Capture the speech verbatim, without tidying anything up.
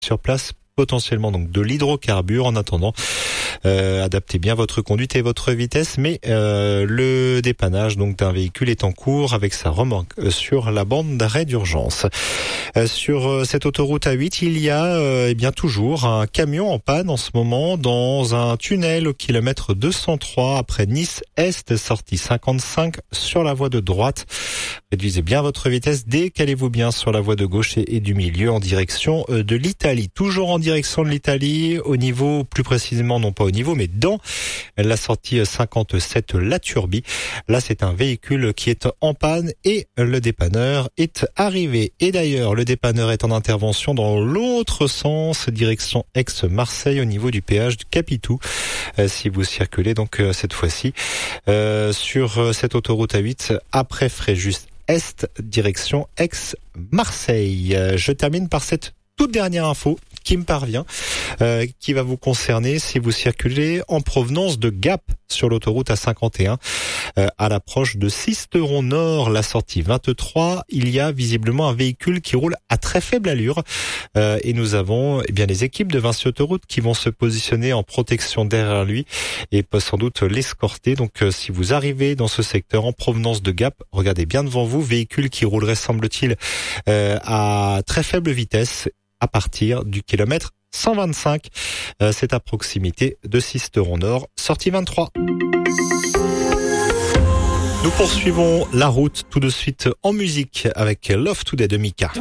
sur place potentiellement donc de l'hydrocarbure. En attendant, euh, adaptez bien votre conduite et votre vitesse, mais euh, le dépannage donc d'un véhicule est en cours avec sa remorque sur la bande d'arrêt d'urgence. Euh, sur euh, cette autoroute A huit, il y a euh, eh bien toujours un camion en panne en ce moment dans un tunnel au kilomètre deux cent trois après Nice Est, sortie cinquante-cinq sur la voie de droite. Réduisez bien votre vitesse, décalez-vous bien sur la voie de gauche et, et du milieu en direction euh, de l'Italie. Toujours en direction de l'Italie, au niveau, plus précisément, non pas au niveau, mais dans la sortie cinquante-sept La Turbie. Là, c'est un véhicule qui est en panne et le dépanneur est arrivé. Et d'ailleurs, le dépanneur est en intervention dans l'autre sens, direction Aix-Marseille, au niveau du péage du Capitou. Euh, si vous circulez donc euh, cette fois-ci euh, sur euh, cette autoroute A huit, après Fréjus Est, direction Aix-Marseille. Euh, je termine par cette toute dernière info qui me parvient, euh, qui va vous concerner si vous circulez en provenance de Gap sur l'autoroute A cinquante et un, euh, à l'approche de Sisteron Nord, la sortie vingt-trois. Il y a visiblement un véhicule qui roule à très faible allure, euh, et nous avons eh bien les équipes de Vinci Autoroute qui vont se positionner en protection derrière lui et peut sans doute l'escorter. Donc euh, si vous arrivez dans ce secteur en provenance de Gap, regardez bien devant vous, véhicule qui roulerait semble-t-il euh, à très faible vitesse à partir du kilomètre cent vingt-cinq. Euh, c'est à proximité de Sisteron Nord, sortie vingt-trois. Nous poursuivons la route tout de suite en musique avec Love Today de Mika.